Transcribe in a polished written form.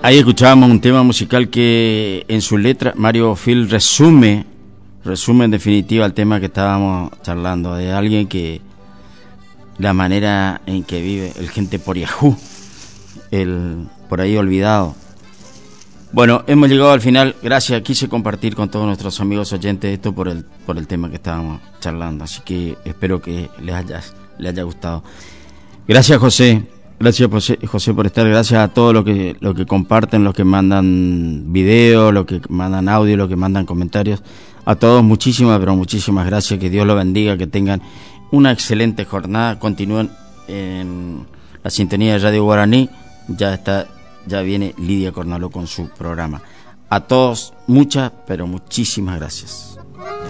Ahí escuchábamos un tema musical que en su letra Mario Phil resume en definitiva el tema que estábamos charlando, de alguien que la manera en que vive el gente por Yahoo, el por ahí olvidado. Bueno, hemos llegado al final. Gracias, quise compartir con todos nuestros amigos oyentes esto por el tema que estábamos charlando, así que espero que les haya gustado. Gracias, José. Gracias, José, por estar. Gracias a todos los que comparten, los que mandan videos, los que mandan audio, los que mandan comentarios. A todos muchísimas, pero muchísimas gracias. Que Dios los bendiga, que tengan una excelente jornada. Continúen en la sintonía de Radio Guaraní. Ya viene Lidia Cornaló con su programa. A todos, muchas, pero muchísimas gracias.